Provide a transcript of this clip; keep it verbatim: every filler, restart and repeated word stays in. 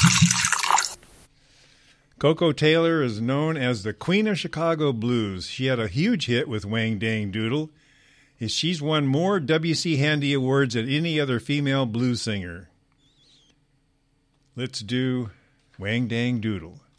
Coco Taylor is known as the Queen of Chicago Blues. She had a huge hit with Wang Dang Doodle. She's won more W C Handy awards than any other female blues singer. Let's do Wang Dang Doodle.